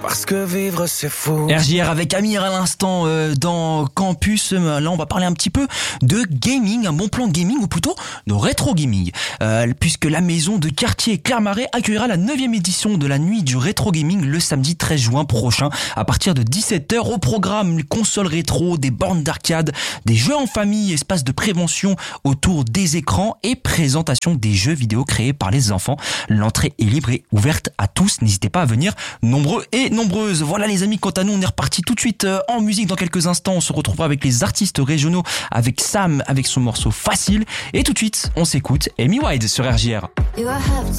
Parce que vivre c'est fou. RJR avec Amir à l'instant dans Campus. Là on va parler un petit peu de gaming, un bon plan gaming ou plutôt de rétro gaming. Puisque la maison de quartier Clermarais accueillera la 9e édition de la nuit du rétro gaming le samedi 13 juin prochain à partir de 17h. Au programme, les consoles rétro, des bornes d'arcade, des jeux en famille, espace de prévention autour des écrans et présentation des jeux vidéo créés par les enfants. L'entrée est libre et ouverte à tous. N'hésitez pas à venir nombreux et nombreuses. Voilà les amis, quant à nous on est reparti tout de suite en musique. Dans quelques instants on se retrouvera avec les artistes régionaux, avec Sam avec son morceau Facile, et tout de suite on s'écoute Amy Wide sur RJR.